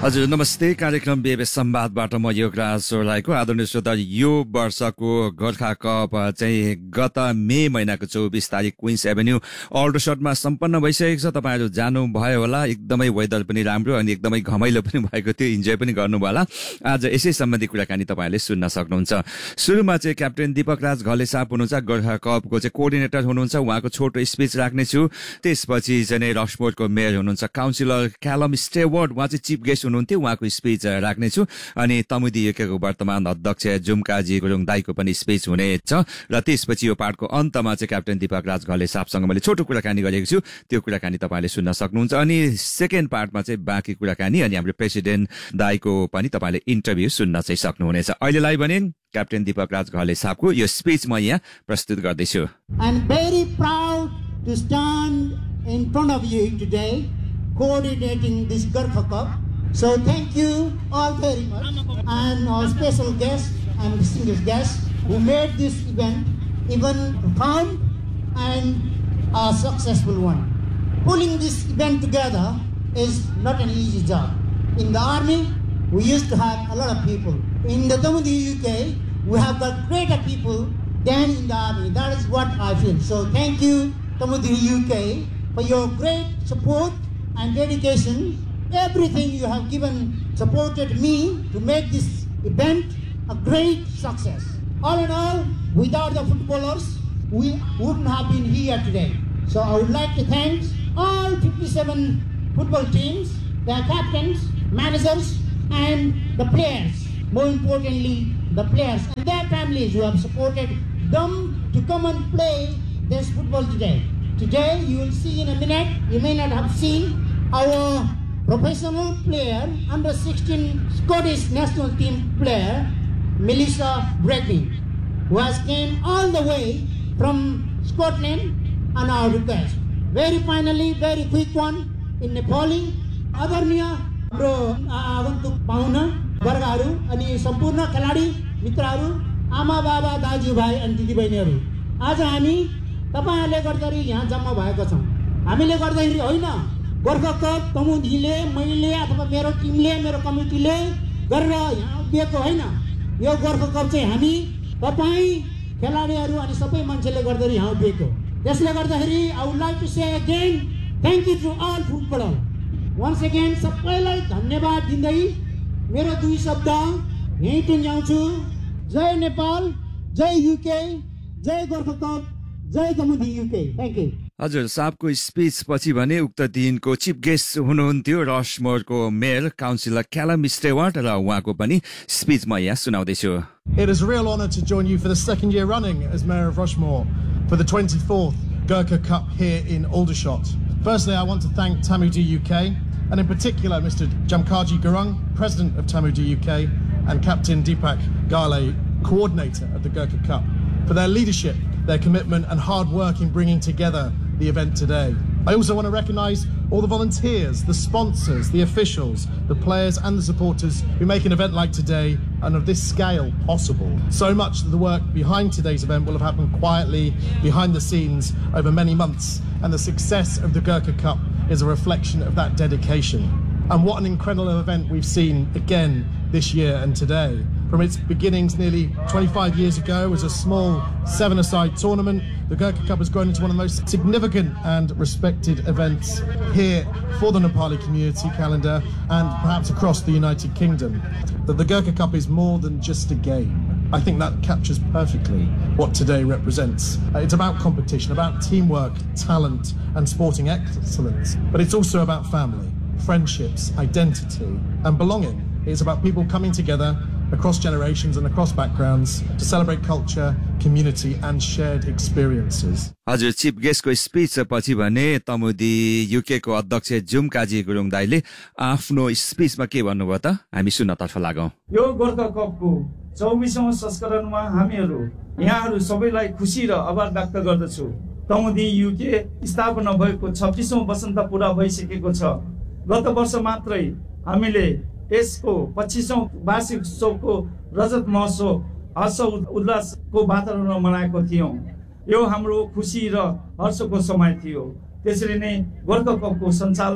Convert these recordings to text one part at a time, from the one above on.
हजुर नमस्ते कार्यक्रम बेबे संवादबाट म योगराज सोलाईको आदरणीय श्रोता यो वर्षको गोर्खा कप चाहिँ गत मे महिनाको 24 तारिक क्वीन्स एभेन्यू अल्डरसटमा सम्पन्न भइसकेको छ। तपाईहरु जानुभयो होला, एकदमै वेदर पनि राम्रो अनि एकदमै घमाइलो पनि भएको थियो, इन्जोय पनि गर्नुभयो होला। आज यसै सम्बन्धी कुराकानी तपाईहरुले सुन्न सक्नुहुन्छ। सुरुमा चाहिँ क्याप्टेन दीपक राज घलेसाप हुनुहुन्छ, गोर्खा कपको चाहिँ कोअर्डिनेटर हुनुहुन्छ, उहाँको छोटो स्पिच राख्नेछु। त्यसपछि चाहिँ रसमोरको मेयर हुनुहुन्छ काउन्सिलर क्यालम स्टेवर्ट, उहाँ चाहिँ चिफ गेस्ट हुनुहुन्थ्यो, उहाँको स्पिच राख्नेछु। अनि तमुदी युकेको वर्तमान अध्यक्ष जुमकाजी गुरुङ दाईको पनि स्पिच हुनेछ। र त्यसपछि यो पार्टको अन्तमा चाहिँ क्याप्टेन दीपक राज घलेसापसँग मैले छोटो कुराकानी गरेको छु, त्यो कुराकानी तपाईले सुन्न सक्नुहुन्छ। अनि सेकेन्ड पार्टमा चाहिँ बाँकी कुराकानी अनि हाम्रो प्रेसिडेन्ट दाईको पनि तपाईले इन्टरभ्यू सुन्न चाहिँ सक्नुहुनेछ। अहिलेलाई भने क्याप्टेन दीपक राज घलेसापको यो स्पिच म यहाँ प्रस्तुत गर्दैछु। I'm very proud to stand in front of you today coordinating this Gorkha Cup. So thank you all very much, and our special guests and distinguished guests who made this event even fun and a successful one. Pulling this event together is not an easy job. In the army, we used to have a lot of people. In the Tamudi UK, we have got greater people than in the army. That is what I feel. So thank you, Tamudi UK, for your great support and dedication. Everything you have given supported me to make this event a great success. All in all, without the footballers, we wouldn't have been here today. So I would like to thank all 57 football teams, their captains, managers, and the players. More importantly, the players and their families who have supported them to come and play this football today. Today, you will see in a minute, you may not have seen our professional player, under 16 Scottish national team player, Melissa Bradley, who has came all the way from Scotland on our request. Very finally, very quick one in Nepali, आदरणीय हाम्रो आगन्तुक पाहुना वर्गहरू अनि सम्पूर्ण खेलाडी मित्रहरू, आमा बाबा दाजुभाइ अनि दिदीबहिनीहरू, आज हामी तपाईहरुले गर्दाखेरि यहाँ जम्मा भएको छौं। हामीले गर्दाखेरि होइन, गोर्खा कप तमुदीले, मैले अथवा मेरो टिमले, मेरो कमिटीले गरेर यहाँ उभिएको होइन। यो गोर्खा कप चाहिँ हामी तपाई खेलाडीहरू अनि सबै मान्छेले गर्दाखेरि यहाँ उभिएको। त्यसले गर्दाखेरि I would like to say again, thank you to all footballers. Once again, सबैलाई धन्यवाद दिँदै मेरो दुई शब्द यही टुङ्ग्याउँछु। जय नेपाल, जय UK, Jay Gorkha cup, Jay तमुदी UK. Thank you. हजुर, साहबको स्पिच पछि भने उक्त दिनको चिफ गेस्ट हुनुहुन्थ्यो रसमोरको मेयर काउन्सिलर क्यालम स्टेवर्ट, र उहाँको पनि स्पिच म यहाँ सुनाउँदैछु। It is a real honor to join you for the second year running as mayor of Rushmore for the 24th Gorkha Cup here in Aldershot. Firstly, I want to thank Tamudi UK, and in particular Mr. Jamkaji Gurung, President of Tamudi UK, and Captain Deepak Gale, Coordinator of the Gorkha Cup, for their leadership, their commitment and hard work in bringing together the event today. I also want to recognise all the volunteers, the sponsors, the officials, the players and the supporters who make an event like today and of this scale possible. So much of the work behind today's event will have happened quietly behind the scenes over many months, and the success of the Gorkha Cup is a reflection of that dedication. And what an incredible event we've seen again this year and today. From its beginnings nearly 25 years ago as a small seven-a-side tournament, the Gorkha Cup has grown into one of the most significant and respected events here for the Nepali community calendar and perhaps across the United Kingdom. That the Gorkha Cup is more than just a game. I think that captures perfectly what today represents. It's about competition, about teamwork, talent and sporting excellence, but it's also about family, friendships, identity and belonging. It's about people coming together across generations and across backgrounds to celebrate culture, community and shared experiences. हजुर, chief गेस्टको speech पछि भने तमुदी UK को अध्यक्ष जुमकाजी गुरुङ दाईले आफ्नो स्पिचमा के भन्नुभयो त हामी सुन्नतर्फ लागौं। यो गोर्खा कपको 24औं संस्करणमा हामीहरू यहाँहरू सबैलाई खुशी र आभार व्यक्त गर्दछु। तमुदी युके स्थापना भएको 26औं वसन्त पूरा भइसकेको छ। गत वर्ष मात्रै हामीले यसको 25औं वार्षिक उत्सवको रजत महोत्सव हर्ष उल्लासको वातावरण मनाएको थियौं। यो हाम्रो खुशी र हर्षको समय थियो। त्यसरी नै गोर्खा कपको सञ्चालन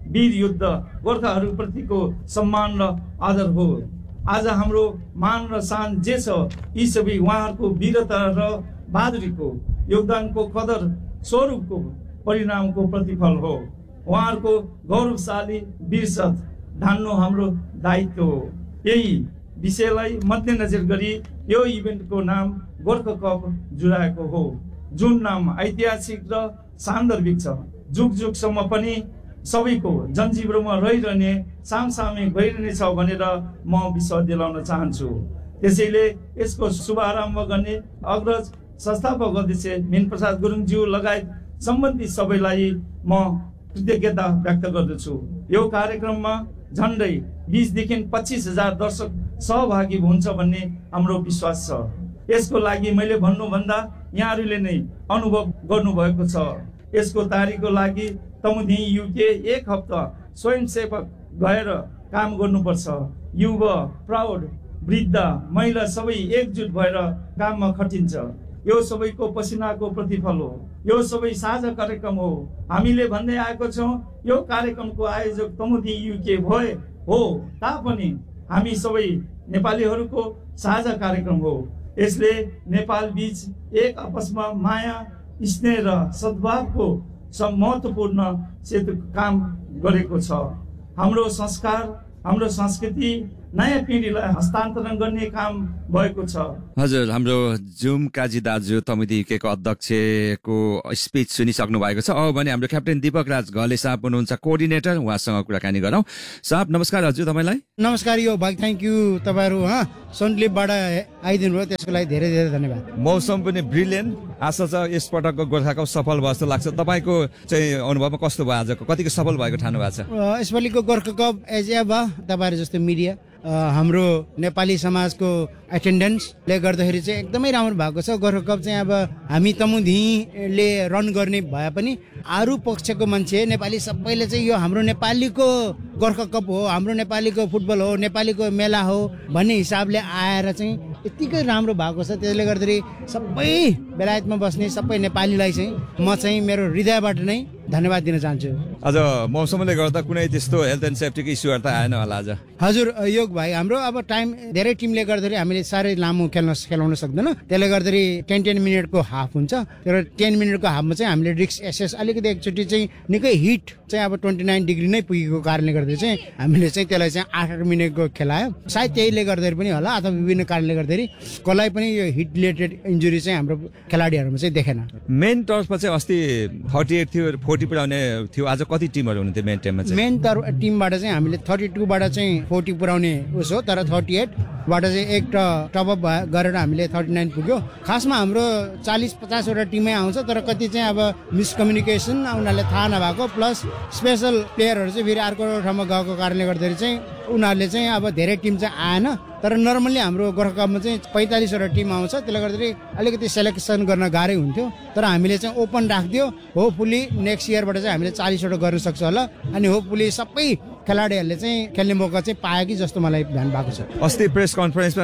वीर युद्ध गोर्खाहरूप्रतिको सम्मान र आदर हो। आज हाम्रो मान र शान जे छ यी सबै उहाँहरूको वीरता र बहादुरीको योगदानको कदर स्वरूपको परिणामको प्रतिफल हो। उहाँहरूको गौरवशाली विरासत ढान्नु हाम्रो दायित्व हो। यही विषयलाई मध्यनजर गरी यो इभेन्टको नाम गोर्खा कप जुराएको हो, जुन नाम ऐतिहासिक र सान्दर्भिक छ। जुग जुगसम्म पनि सबैको जनजीवनमा रहिरहने सामसामे गइरहने छ भनेर म विश्वास दिलाउन चाहन्छु। त्यसैले यसको शुभारम्भ गर्ने अग्रज संस्थापक अध्यक्ष मेनप्रसाद गुरुङज्यू लगायत सम्बन्धित सबैलाई म कृतज्ञता व्यक्त गर्दछु। यो कार्यक्रममा झन्डै 20,000 देखि 25,000 दर्शक सहभागी हुन्छ भन्ने हाम्रो विश्वास छ। यसको लागि मैले भन्नुभन्दा यहाँहरूले नै अनुभव गर्नुभएको छ। यसको तयारीको लागि तमुदी युके 1 हप्ता स्वयंसेवक गएर काम गर्नुपर्छ। युवा, प्राउड, वृद्ध, महिला सबै एकजुट भएर काममा खटिन्छ। यो सबैको पसिनाको प्रतिफल हो। यो सबै साझा कार्यक्रम हो। हामीले भन्दै आएको छौँ यो कार्यक्रमको आयोजक तमुदी युके भए हो तापनि हामी सबै नेपालीहरूको साझा कार्यक्रम हो। यसले नेपाल बीच एक आपसमा माया, स्नेह र सद्भावको महत्त्वपूर्ण सेतु काम गरेको छ। हाम्रो संस्कार, हाम्रो संस्कृति नयाँ पिँढीलाई हस्तान्तरण गर्ने काम भएको छ। हजुर, हाम्रो जुम काजी दाजु तमुदी युकेको अध्यक्षको स्पिच सुनिसक्नु भएको छ। अब भने हाम्रो क्याप्टेन दीपक राज घले साहब हुनुहुन्छ कोअर्डिनेटर, उहाँसँग कुराकानी गरौँ। साहब नमस्कार। हजुर तपाईँलाई नमस्कार। यो भाइ थ्याङ्क यू, तपाईँहरू सनक्लिपबाट आइदिनु भयो, त्यसको लागि धेरै धेरै धन्यवाद। मौसम पनि ब्रिलियन्ट। आशा छ यसपटकको गोर्खा कप सफल भयो जस्तो लाग्छ। तपाईँको चाहिँ अनुभवमा कस्तो भयो, आजको कतिको सफल भएको ठान्नु भएको छ? यसपालिको गोर्खा कप एज एभर तपाईँहरू जस्तो मिडिया, हाम्रो नेपाली समाजको एटेन्डेन्सले गर्दाखेरि चाहिँ एकदमै राम्रो भएको छ। गोर्खा कप चाहिँ अब हामी तमुदीले रन गर्ने भए पनि अरू पक्षको मान्छे नेपाली सबैले चाहिँ यो हाम्रो नेपालीको गोर्खा कप हो, हाम्रो नेपालीको फुटबल हो, नेपालीको मेला हो भन्ने हिसाबले आएर चाहिँ यत्तिकै राम्रो भएको छ। त्यसले गर्दाखेरि सबै बेलायतमा बस्ने सबै नेपालीलाई चाहिँ म चाहिँ मेरो हृदयबाट नै धन्यवाद दिन चाहन्छु। आज मौसमले गर्दा कुनै त्यस्तो हेल्थ एन्ड सेफ्टीको इस्युहरू त आएन होला आज? हजुर योग भाइ, हाम्रो अब टाइम धेरै टिमले गर्दाखेरि हामीले साह्रै लामो खेलाउन सक्दैन। त्यसले गर्दाखेरि 10 मिनटको हाफ हुन्छ। तर 10 मिनटको हाफमा चाहिँ हामीले रिक्स एसेस अलिकति एकचोटि चाहिँ निकै हिट चाहिँ अब 29 डिग्री नै पुगेको कारणले गर्दाखेरि चाहिँ हामीले चाहिँ त्यसलाई चाहिँ 8 मिनटको खेलायो। सायद त्यहीले गर्दाखेरि पनि होला अथवा विभिन्न कारणले गर्दाखेरि कसलाई पनि यो हिट रिलेटेड इन्जुरी चाहिँ हाम्रो खेलाडीहरूमा चाहिँ देखेन। मेन टर्फमा चाहिँ अस्ति 38 थियो, 40 पुर्याउने थियो। आज कति टिमहरू हुनुहुन्थ्यो मेन टिममा चाहिँ? मेन टिमबाट चाहिँ हामीले 32 बाट चाहिँ 40 पुर्याउने उस हो, तर 38 बाट चाहिँ एक टपअप गरेर हामीले 39 पुग्यो। खासमा हाम्रो 40-50 वटा टिमै आउँछ, तर कति चाहिँ अब मिसकम्युनिकेसन उनीहरूले थाहा नभएको प्लस स्पेसल प्लेयरहरू चाहिँ फेरि अर्को ठाउँमा गएको कारणले गर्दाखेरि चाहिँ उनीहरूले चाहिँ अब धेरै टिम चाहिँ आएन। तर नर्मल्ली हाम्रो गोर्खा कपमा चाहिँ 45 वटा टिम आउँछ। त्यसले गर्दाखेरि अलिकति सेलेक्सन गर्न गाह्रै हुन्थ्यो, तर हामीले चाहिँ ओपन राखिदियो। होपफुली नेक्स्ट इयरबाट चाहिँ हामीले 40 वटा गर्न सक्छ होला। अनि होपफुली सबै खेलाडीहरूले चाहिँ खेल्ने मौका चाहिँ पायो कि जस्तो मलाई ध्यान भएको छ। अस्ति प्रेस कन्फरेन्समा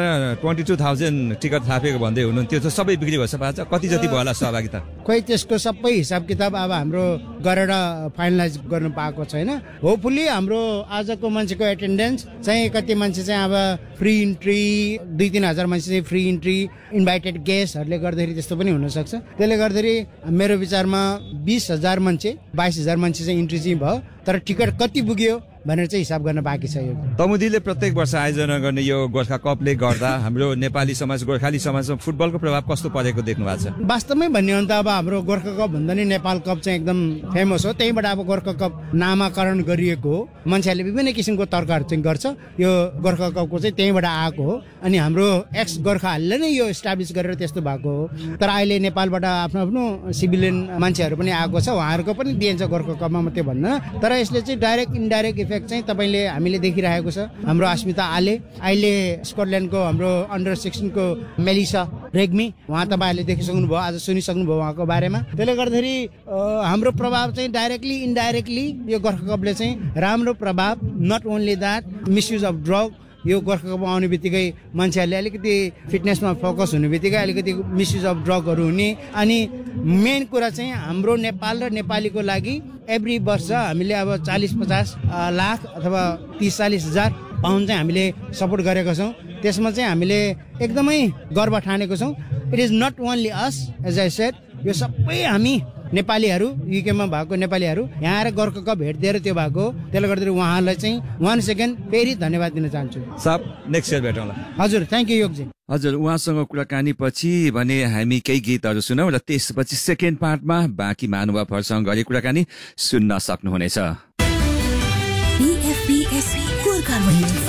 22,000 टिकट थापेको भन्दै हुनुहुन्थ्यो, त्यो सबै बिक्री भएछ पाएछ? कति जति भयो होला सहभागिता? खोइ त्यसको सबै हिसाब किताब अब हाम्रो गरेर फाइनलाइज गर्न पाएको छैन। होपफुली हाम्रो आजको मान्छेको एटेन्डेन्स चाहिँ कति मान्छे चाहिँ अब फ्री इन्ट्री 2-3 हजार मान्छे चाहिँ फ्री इन्ट्री, इन्भाइटेड गेस्टहरूले गर्दाखेरि त्यस्तो पनि हुनसक्छ। त्यसले गर्दाखेरि मेरो विचारमा 20,000 मान्छे 22,000 मान्छे चाहिँ इन्ट्री चाहिँ भयो, तर टिकट कति पुग्यो भनेर चाहिँ हिसाब गर्न बाँकी छ। यो तमुदीले प्रत्येक वर्ष आयोजना गर्ने यो गोर्खा कपले गर्दा हाम्रो नेपाली समाज, गोर्खाली समाजमा फुटबलको प्रभाव कस्तो परेको देख्नु भएको छ? वास्तवमै भन्ने हो भने त अब हाम्रो गोर्खा कप भन्दा नि नेपाल कप चाहिँ एकदम फेमस हो। त्यहीबाट अब गोर्खा कप नामाकरण गरिएको हो। मान्छेहरूले विभिन्न किसिमको तर्कहरू चाहिँ गर्छ। यो गोर्खा कपको चाहिँ त्यहीँबाट आएको हो। अनि हाम्रो एक्स गोर्खाहरूले नै यो इस्टाब्लिस गरेर त्यस्तो भएको हो। तर अहिले नेपालबाट आफ्नो आफ्नो सिभिलियन मान्छेहरू पनि आएको छ, उहाँहरूको पनि दिइन्छ गोर्खा कपमा, म त्यो भन्दैन। तर यसले चाहिँ डाइरेक्ट इन्डाइरेक्ट इफेक्ट चाहिँ तपाईँले हामीले देखिरहेको छ। हाम्रो अस्मिता आले, अहिले स्कटल्यान्डको हाम्रो अन्डर 16 को मेलिसा रेग्मी, उहाँ तपाईँहरूले देखिसक्नुभयो, आज सुनिसक्नुभयो उहाँको बारेमा। त्यसले गर्दाखेरि हाम्रो प्रभाव चाहिँ डाइरेक्टली इन्डाइरेक्टली यो गोर्खा कपले चाहिँ राम्रो प्रभाव, not only that misuse of drug, यो गोर्खा कप आउने बित्तिकै मान्छेहरूले अलिकति फिटनेसमा फोकस हुने बित्तिकै अलिकति मिसयुज अफ ड्रगहरू हुने। अनि मेन कुरा चाहिँ हाम्रो नेपाल र नेपालीको लागि एभ्री वर्ष हामीले अब 40-50 लाख अथवा 30-40 हजार पाउन्ड चाहिँ हामीले सपोर्ट गरेका छौँ। त्यसमा चाहिँ हामीले एकदमै गर्व ठानेको छौँ। It is not only us, as I said, यो सबै हामी नेपालीहरू, युकेमा भएको नेपालीहरू यहाँ आएर गोर्खा कप भेट्दिएर त्यो भएको, त्यसले गर्दाखेरि उहाँलाई चाहिँ 1 सेकेन्ड फेरि धन्यवाद दिन चाहन्छु। साहब नेक्स्ट इयर भेटौँला। हजुर, थ्याङ्क यू योगजी। हजुर, उहाँसँग कुराकानी पछि भने हामी केही गीतहरू सुनौँ र त्यसपछि सेकेन्ड पार्टमा बाँकी महानुभावहरूसँग गरी कुराकानी सुन्न सक्नुहुनेछ।